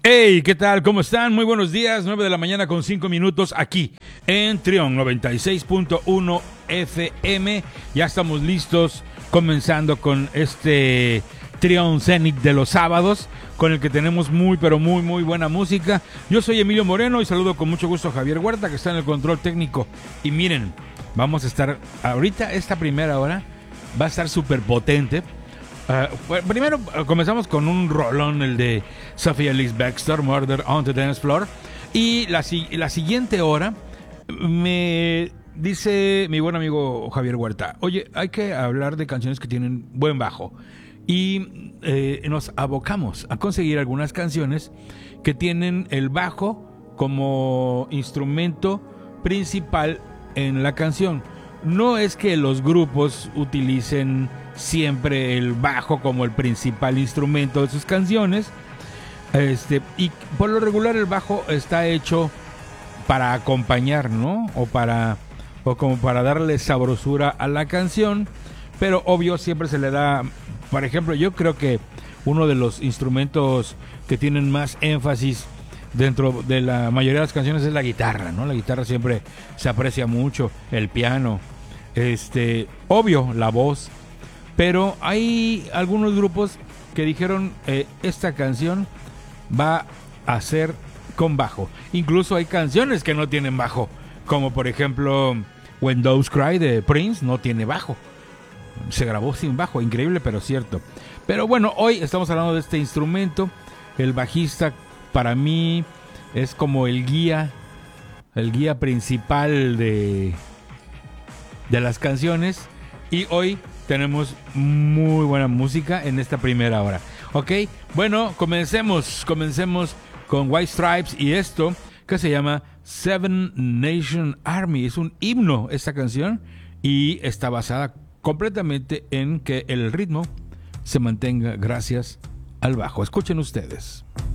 Hey, ¿qué tal? ¿Cómo están? Muy buenos días, 9 de la mañana con 5 minutos aquí en Trión 96.1 FM. Ya estamos listos comenzando con este Trión Zenith de los sábados, con el que tenemos muy buena música. Yo soy Emilio Moreno y saludo con mucho gusto a Javier Huerta, que está en el control técnico. Y miren, vamos a estar ahorita, esta primera hora va a estar súper potente. Primero comenzamos con un rolón, el de Sophia Elise Bextor, Murder on the Dance Floor. Y la siguiente hora me dice mi buen amigo Javier Huerta: oye, hay que hablar de canciones que tienen buen bajo. Y nos abocamos a conseguir algunas canciones que tienen el bajo como instrumento principal en la canción. No es que los grupos utilicen siempre el bajo como el principal instrumento de sus canciones, y por lo regular el bajo está hecho para acompañar, ¿no? O como para darle sabrosura a la canción, pero obvio siempre se le da. Por ejemplo, yo creo que uno de los instrumentos que tienen más énfasis dentro de la mayoría de las canciones es la guitarra, ¿no? La guitarra siempre se aprecia mucho, el piano, obvio, la voz. Pero hay algunos grupos que dijeron, esta canción va a ser con bajo. Incluso hay canciones que no tienen bajo, como por ejemplo When Doves Cry de Prince, no tiene bajo. Se grabó sin bajo, increíble pero cierto. Pero bueno, hoy estamos hablando de este instrumento. El bajista para mí es como el guía principal de las canciones. Y hoy tenemos muy buena música en esta primera hora. Ok, bueno, comencemos con White Stripes y esto que se llama Seven Nation Army. Es un himno esta canción y está basada completamente en que el ritmo se mantenga gracias al bajo. Escuchen ustedes.